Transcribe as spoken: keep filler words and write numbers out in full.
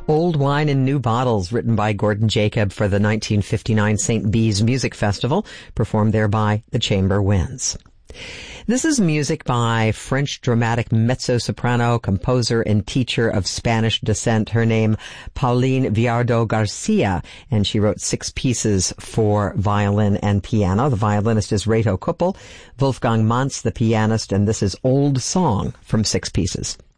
Old Wine in New Bottles, written by Gordon Jacob for the nineteen fifty-nine Saint Bees Music Festival, performed there by the Chamber Winds. This is music by French dramatic mezzo-soprano, composer, and teacher of Spanish descent. Her name, Pauline Viardot Garcia, and she wrote six pieces for violin and piano. The violinist is Reto Kuppel, Wolfgang Mantz, the pianist, and this is Old Song from Six Pieces.